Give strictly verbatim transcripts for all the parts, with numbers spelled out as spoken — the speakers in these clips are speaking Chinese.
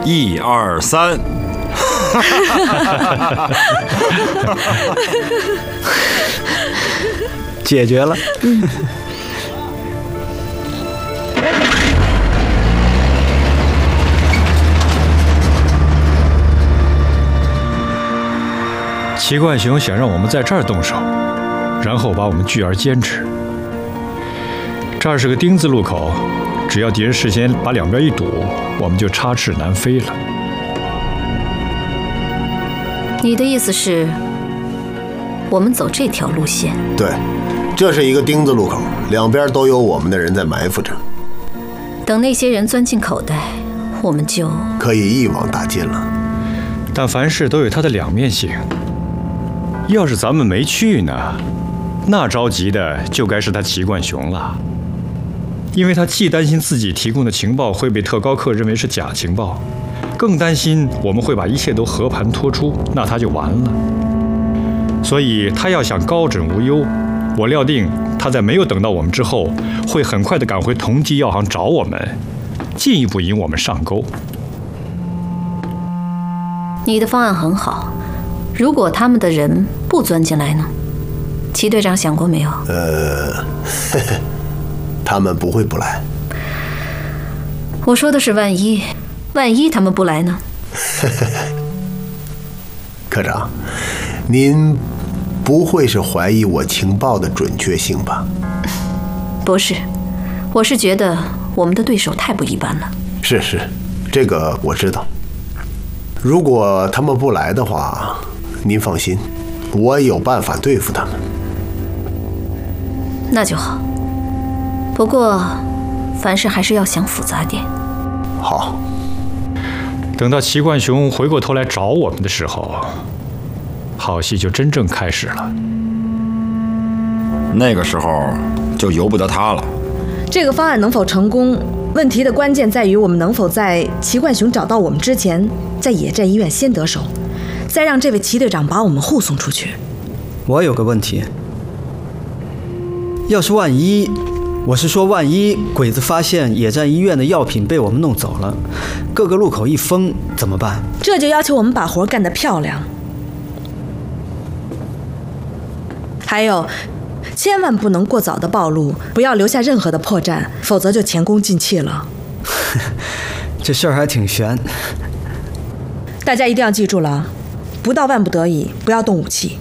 一二三。 解决了。嗯。 齐冠雄想让我们在这儿动手，然后把我们拒而监之。这儿是个丁字路口，只要敌人事先把两边一堵，我们就插翅难飞了。 你的意思是，我们走这条路线？ 对，这是一个丁字路口，两边都有我们的人在埋伏着。 等那些人钻进口袋，我们就可以一网打尽了。 但凡事都有它的两面性。要是咱们没去呢，那着急的就该是他齐冠雄了，因为他既担心自己提供的情报会被特高课认为是假情报，更担心我们会把一切都和盘托出，那他就完了。所以他要想高枕无忧，我料定他在没有等到我们之后，会很快的赶回同济药行找我们，进一步引我们上钩。 你的方案很好。如果他们的人不钻进来呢？齐队长想过没有？ 呃，呵呵，他们不会不来。 我说的是万一，万一他们不来呢？ 科长，您不会是怀疑我情报的准确性吧？ 不是，我是觉得我们的对手太不一般了。 是是，这个我知道。如果他们不来的话，您放心，我有办法对付他们。 那就好。不过，凡事还是要想复杂点。 好。 等到齐冠雄回过头来找我们的时候，好戏就真正开始了。 那个时候就由不得他了。 这个方案能否成功，问题的关键在于我们能否在齐冠雄找到我们之前，在野战医院先得手。再让这位齐队长把我们护送出去。 我有个问题，要是万一，我是说万一鬼子发现野战医院的药品被我们弄走了，各个路口一封怎么办？ 这就要求我们把活干得漂亮。还有，千万不能过早的暴露，不要留下任何的破绽，否则就前功尽弃了。 这事儿还挺悬。 大家一定要记住了。不到万不得已，不要动武器。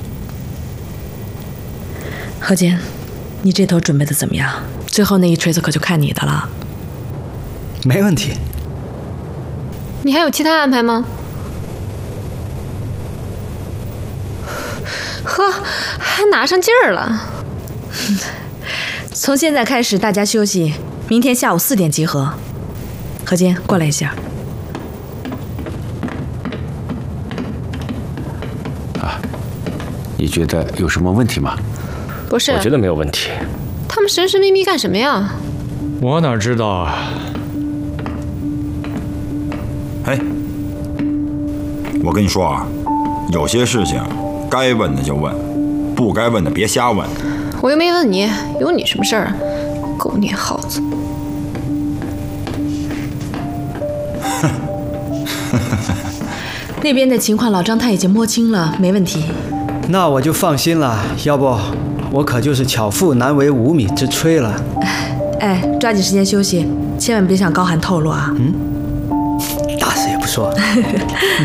何坚，你这头准备的怎么样？最后那一锤子可就看你的了。 没问题。 你还有其他安排吗？呵，还拿上劲儿了。 从现在开始，大家休息，明天下午四点集合。何坚，过来一下。 你觉得有什么问题吗？ 不是， 我觉得没有问题。 他们神神秘秘干什么呀？ 我哪知道啊！ 哎，我跟你说啊，有些事情该问的就问，不该问的别瞎问。 我又没问你，有你什么事儿啊？狗撵耗子！ 那边的情况，老张他已经摸清了，没问题。 那我就放心了，要不我可就是巧妇难为无米之炊了。 哎，抓紧时间休息，千万别向高寒透露啊。 嗯，打死也不说。